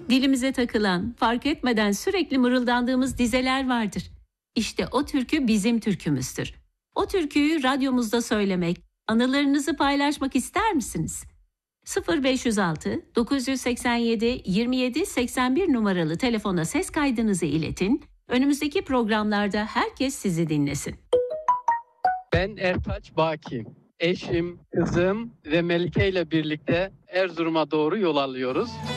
Dilimize takılan, fark etmeden sürekli mırıldandığımız dizeler vardır. İşte o türkü bizim türkümüzdür. O türküyü radyomuzda söylemek, anılarınızı paylaşmak ister misiniz? 0506 987 27 81 numaralı telefona ses kaydınızı iletin. Önümüzdeki programlarda herkes sizi dinlesin. Ben Ertaç Baki. Eşim, kızım ve Melike ile birlikte Erzurum'a doğru yol alıyoruz.